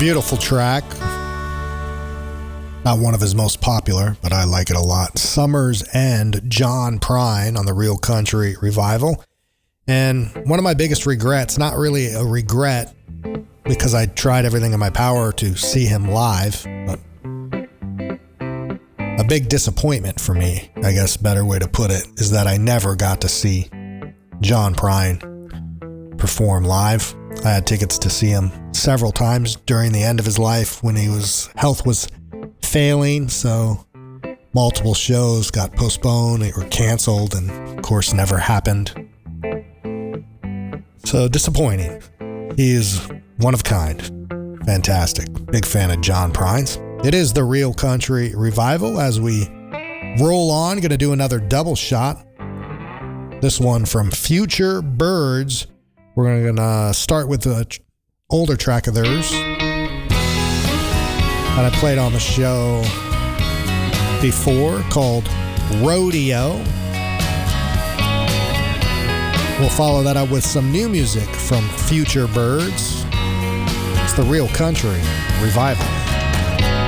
Beautiful track. Not one of his most popular, but I like it a lot. Summer's End, John Prine on the Real Country Revival. And one of my biggest regrets, not really a regret because I tried everything in my power to see him live, but a big disappointment for me, I guess, better way to put it, is that I never got to see John Prine perform live. I had tickets to see him several times during the end of his life when health was failing, so multiple shows got postponed or canceled and of course never happened. So disappointing. He is one of kind. Fantastic. Big fan of John Prine's. It is the Real Country Revival. As we roll on, going to do another double shot. This one from Future Birds. We're going to start with an older track of theirs that I played on the show before called Rodeo. We'll follow that up with some new music from Future Birds. It's the Real Country Revival.